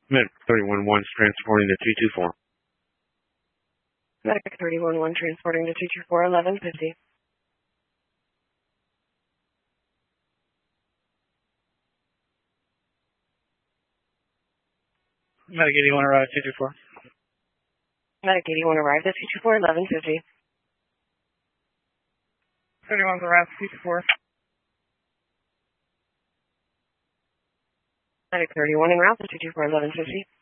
Medic 311 transporting to 224. Medic 311 transporting to 224, 1150. Medic 81 arrived at 224. Medic 81 arrived at 224, 1150. 31's arrived at 224. Medic 31 en route to 224, 1150.